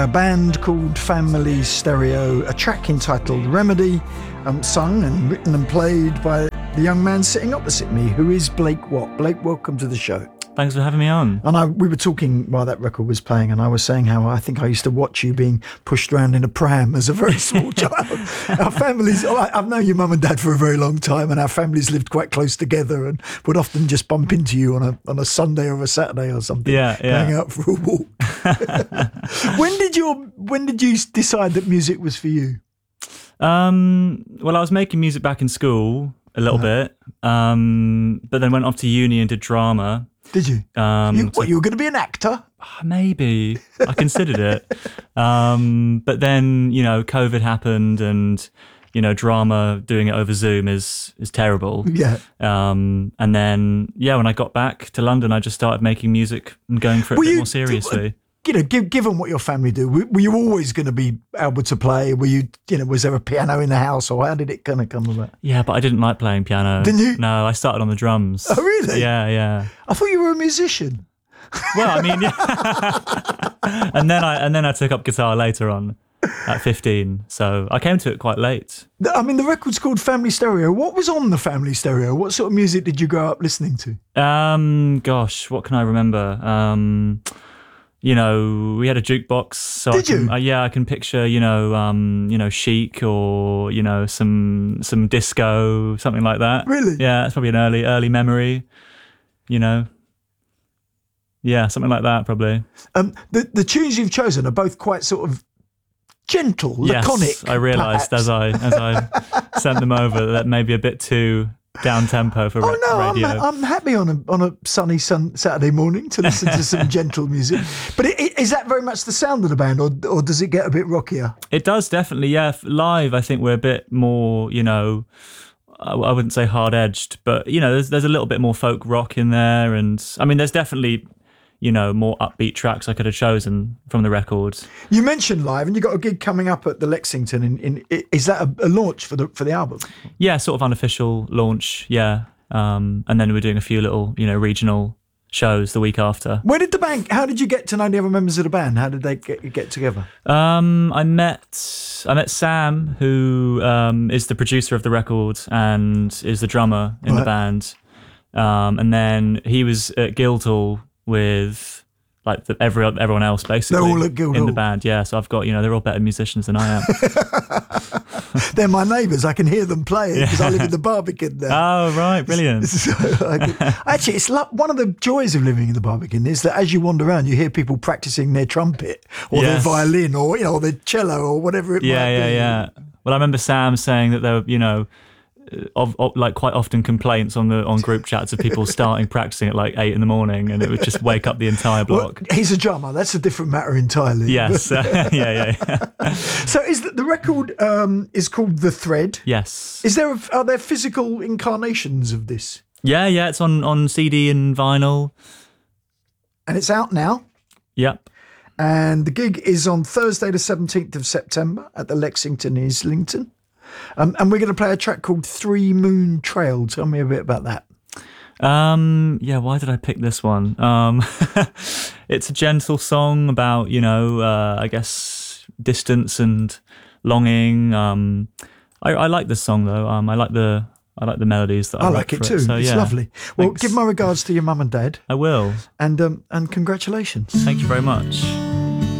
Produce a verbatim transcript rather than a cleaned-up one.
A band called Family Stereo, a track entitled Remedy, um, sung and written and played by the young man sitting opposite me, who is Blake Watt. Blake, welcome to the show. Thanks for having me on. And I, we were talking while that record was playing, and I was saying how I think I used to watch you being pushed around in a pram as a very small child. Our families, oh, I, I've known your mum and dad for a very long time, and our families lived quite close together and would often just bump into you on a on a Sunday or a Saturday or something. Yeah, yeah. Going out for a walk. When did your when did you decide that music was for you? Um, well, I was making music back in school a little Right. bit, um, but then went off to uni and did drama. Did you? Um, you so- what, you were going to be an actor? Maybe. I considered it. Um, but then, you know, COVID happened and, you know, drama, doing it over Zoom is is terrible. Yeah. Um, and then, yeah, when I got back to London, I just started making music and going for it Were a bit you- more seriously. You know, give, given what your family do, were, were you always going to be able to play? Were you, you know, was there a piano in the house, or how did it kind of come about? Yeah, but I didn't like playing piano. Didn't you? No, I started on the drums. Oh, really? Yeah, yeah. I thought you were a musician. Well, I mean, yeah. and then I and then I took up guitar later on at fifteen. So I came to it quite late. The- I mean, the record's called Family Stereo. What was on the Family Stereo? What sort of music did you grow up listening to? Um, gosh, what can I remember? Um, you know, we had a jukebox. So Did I can, you? Uh, yeah, I can picture, you know, um, you know, Chic or you know, some some disco, something like that. Really? Yeah, it's probably an early early memory. You know. Yeah, something like that, probably. Um, the the tunes you've chosen are both quite sort of gentle, laconic. Yes, I realised perhaps. as I as I sent them over that may be a bit too down tempo for Oh ra- no, I'm, radio. I'm happy on a on a sunny sun Saturday morning to listen to some gentle music. But it, it, is that very much the sound of the band, or or does it get a bit rockier? It does definitely, yeah. F- Live, I think we're a bit more, you know, I, I wouldn't say hard edged, but you know, there's there's a little bit more folk rock in there, and I mean, there's definitely, you know, more upbeat tracks I could have chosen from the record. You mentioned live, and you got a gig coming up at the Lexington. In, in is that a, a launch for the for the album? Yeah, sort of unofficial launch, yeah. Um, and then we're doing a few little, you know, regional shows the week after. Where did the band? How did you get to know the other members of the band? How did they get get together? Um, I met I met Sam, who um, is the producer of the record and is the drummer in the Right. band. Um, and then he was at Guildhall with like the, every everyone else basically. They're all at Guildhall. in the band. Yeah, so I've got, you know, they're all better musicians than I am. They're my neighbours. I can hear them playing because I live in the Barbican now. Oh right, brilliant. So I can- actually, it's like one of the joys of living in the Barbican is that as you wander around, you hear people practicing their trumpet or their Yes. violin or you know or their cello or whatever it Yeah, might yeah, be. yeah. Well, I remember Sam saying that there were, you know, of, of like quite often complaints on the on group chats of people starting practicing at like eight in the morning, and it would just wake up the entire Well, block. he's a drummer. That's a different matter entirely. Yes, uh, yeah, yeah, yeah. So is the, the record um, is called The Thread? Yes, Is there a, are there physical incarnations of this? yeah, yeah. It's on on C D and vinyl. And it's out now. Yep. And the gig is on Thursday, the seventeenth of September at the Lexington Islington. Um, and we're going to play a track called Three Moon Trail. Tell me a bit about that. Um, yeah. Why did I pick this one? Um, it's a gentle song about, you know, uh, I guess distance and longing. Um, I, I like this song though. Um, I like the I like the melodies that I, I wrote like it for too. So, it's yeah. lovely. Well, Thanks. give my regards to your mum and dad, I will. and um, and congratulations. Thank you very much.